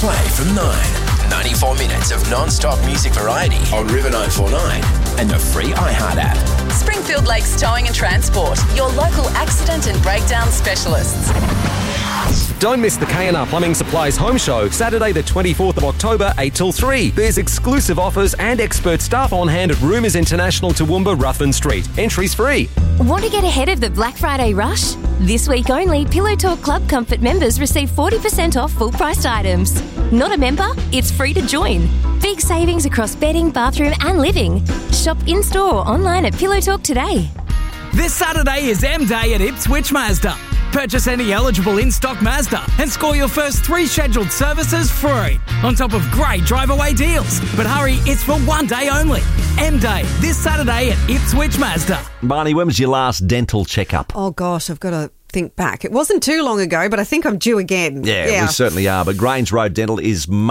Play from 9. 94 minutes of non-stop music variety on River 949 and the free iHeart app. Springfield Lakes Towing and Transport, your local accident and breakdown specialists. Don't miss the K&R Plumbing Supplies Home Show, Saturday the 24th of October, 8 till 3. There's exclusive offers and expert staff on hand at Rumours International, Toowoomba, Ruthven Street. Entries free. Want to get ahead of the Black Friday rush? This week only, Pillow Talk Club Comfort members receive 40% off full-priced items. Not a member? It's free to join. Big savings across bedding, bathroom and living. Shop in-store or online at Pillow Talk today. This Saturday is M-Day at Ipswich Mazda. Purchase any eligible in-stock Mazda and score your first 3 scheduled services free, on top of great drive-away deals. But hurry, it's for one day only. M-Day, this Saturday at Ipswich Mazda. Barney, when was your last dental checkup? Oh, gosh, I've got to think back. It wasn't too long ago, but I think I'm due again. Yeah, we certainly are. But Grange Road Dental is